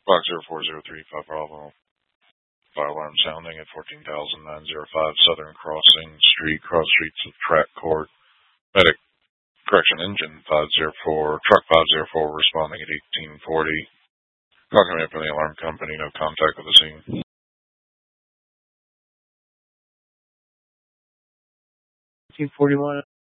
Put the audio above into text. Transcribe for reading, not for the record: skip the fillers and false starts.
Box 04035 Bravo. Fire alarm sounding at 14,905 Southern Crossing Street, cross streets of Track Court. Medic, correction, engine 504, truck 504 responding at 1840. Calling me from the alarm company, no contact with the scene. 1841.